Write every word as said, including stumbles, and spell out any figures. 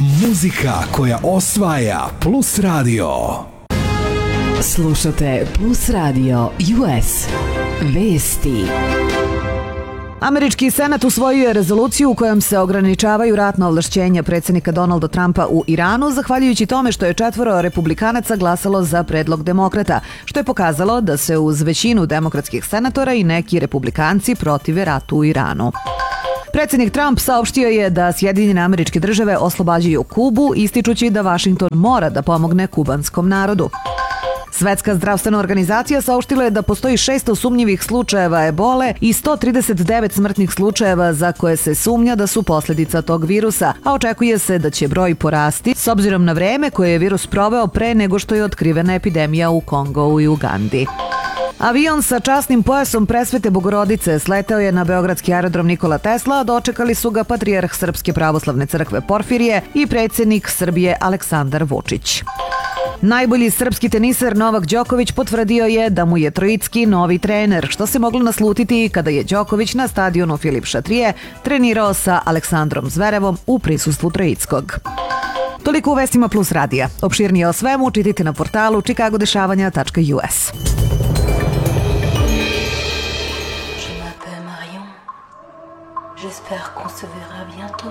Muzika koja osvaja Plus Radio. Slušate Plus Radio U S. Vesti. Američki senat usvojio je rezoluciju u kojom se ograničavaju ratna ovlašćenja predsjednika Donalda Trumpa u Iranu, zahvaljujući tome što je četvoro republikanaca glasalo za predlog demokrata, što je pokazalo da se uz većinu demokratskih senatora i neki republikanci protive ratu u Iranu. Predsjednik Trump saopštio je da Sjedinjene Američke Države oslobađaju Kubu, ističući da Vašington mora da pomogne kubanskom narodu. Svetska zdravstvena organizacija saopštila je da postoji šesto sumnjivih slučajeva ebole i sto trideset devet smrtnih slučajeva za koje se sumnja da su posljedica tog virusa, a očekuje se da će broj porasti s obzirom na vreme koje je virus proveo pre nego što je otkrivena epidemija u Kongu i Ugandi. Avion sa časnim pojasom Presvete Bogorodice sleteo je na beogradski aerodrom Nikola Tesla, a dočekali su ga patrijarh Srpske pravoslavne crkve Porfirije i predsjednik Srbije Aleksandar Vučić. Najbolji srpski teniser Novak Đoković potvrdio je da mu je Trojicki novi trener, što se moglo naslutiti kada je Đoković na stadionu Filip Šatrije trenirao sa Aleksandrom Zverevom u prisustvu Trojickog. Toliko u vestima Plus radija. Opširnije o svemu čitajte na portalu chicagodešavanja tačka u s. J'espère qu'on se verra bientôt.